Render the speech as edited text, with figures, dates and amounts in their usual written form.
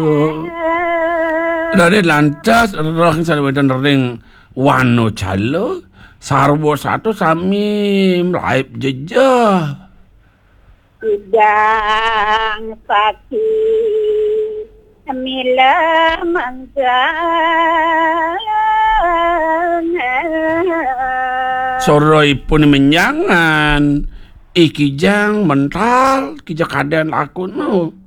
Dari lantas roh salwedan ring wano calo sarwo satu sami melaip jejah. Udang sakit mila manggalan Soroi pun menyangan iki jang mental kijak kadan aku no.